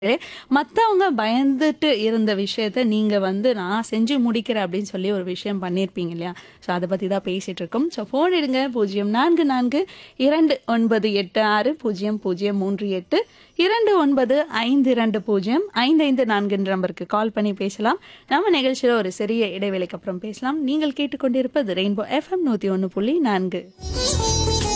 மத்தவங்க பயந்துட்டு இருந்த விஷயத்த நீங்க வந்து நான் செஞ்சு முடிக்கிறேன் அப்படின்னு சொல்லி ஒரு விஷயம் பண்ணியிருப்பீங்க இல்லையா? ஸோ அத பத்தி தான் பேசிட்டு இருக்கோம். ஸோ ஃபோன் எடுங்க 0442960038 29520520 நம்பருக்கு கால் பண்ணி பேசலாம். நம்ம நிகழ்ச்சியில ஒரு சிறிய இடைவேளைக்கு அப்புறம் பேசலாம். நீங்கள் கேட்டுக்கொண்டிருப்பது ரெயின்போ எஃப்எம் 101.4.